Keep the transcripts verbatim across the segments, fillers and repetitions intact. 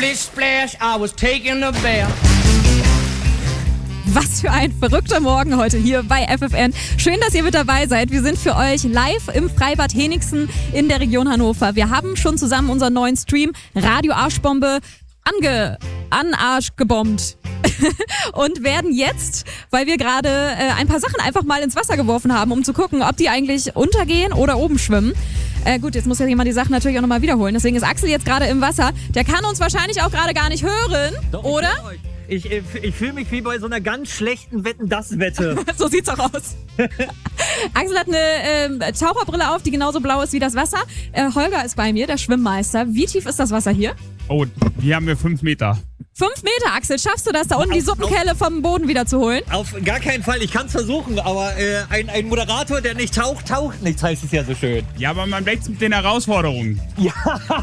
Splish splash, I was taking a bath. Was für ein verrückter Morgen heute hier bei F F N. Schön, dass ihr mit dabei seid. Wir sind für euch live im Freibad Henigsen in der Region Hannover. Wir haben schon zusammen unseren neuen Stream Radio Arschbombe ange... an Arsch gebombt. Und werden jetzt, weil wir gerade äh, ein paar Sachen einfach mal ins Wasser geworfen haben, um zu gucken, ob die eigentlich untergehen oder oben schwimmen. Äh, gut, jetzt muss ja jemand die Sachen natürlich auch nochmal wiederholen. Deswegen ist Axel jetzt gerade im Wasser. Der kann uns wahrscheinlich auch gerade gar nicht hören, Doch, oder? Ich, ich, ich fühle mich wie bei so einer ganz schlechten Wetten-das-Wette. So sieht's auch aus. Axel hat eine äh, Taucherbrille auf, die genauso blau ist wie das Wasser. Äh, Holger ist bei mir, der Schwimmmeister. Wie tief ist das Wasser hier? Oh, hier haben wir fünf Meter. Fünf Meter, Axel. Schaffst du das, da unten die Suppenkelle vom Boden wieder zu holen? Auf gar keinen Fall, ich kann es versuchen, aber äh, ein, ein Moderator, der nicht taucht, taucht nichts, heißt es ja so schön. Ja, aber man wächst mit den Herausforderungen. Ja.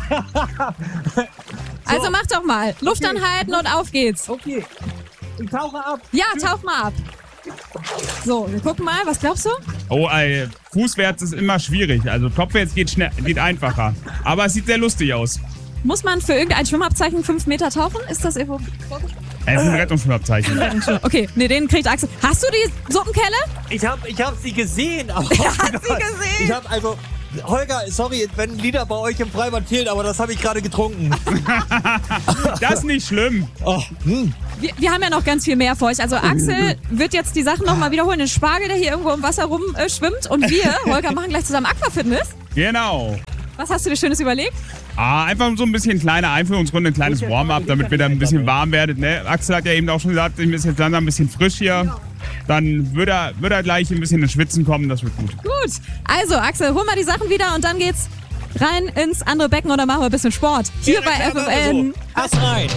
Also mach doch mal. Luft Okay. anhalten und auf geht's. Okay, ich tauche ab. Ja, tauch mal ab. So, wir gucken mal. Was glaubst du? Oh, ey, fußwärts ist immer schwierig. Also kopfwärts geht, schnell, geht einfacher. Aber es sieht sehr lustig aus. Muss man für irgendein Schwimmabzeichen fünf Meter tauchen? Ist das irgendwo vorgeschrieben? Es ist ein Rettungsschwimmabzeichen. Okay, nee, den kriegt Axel. Hast du die Suppenkelle? Ich habe ich hab sie gesehen. Aber Er hat sie gesehen. Ich habe also... Holger, sorry, wenn Lieder bei euch im Freibad fehlen, aber das habe ich gerade getrunken. Das ist nicht schlimm. Oh, hm. Wir, wir haben ja noch ganz viel mehr für euch. Also Axel wird jetzt die Sachen nochmal wiederholen. Den Spargel, der hier irgendwo im Wasser rumschwimmt. Äh, schwimmt. Und wir, Holger, machen gleich zusammen Aquafitness. Genau. Was hast du dir Schönes überlegt? Ah, einfach so ein bisschen kleine Einführungsrunde, ein kleines Warm-up, damit wir dann ein bisschen warm werden. Ne? Axel hat ja eben auch schon gesagt, ihm ist jetzt langsam ein bisschen frisch hier. Dann wird er, wird er gleich ein bisschen ins Schwitzen kommen, das wird gut. Gut. Also, Axel, hol mal die Sachen wieder und dann geht's rein ins andere Becken und dann machen wir ein bisschen Sport. Hier Ja, bei dann F F machen wir N. so. Ass rein.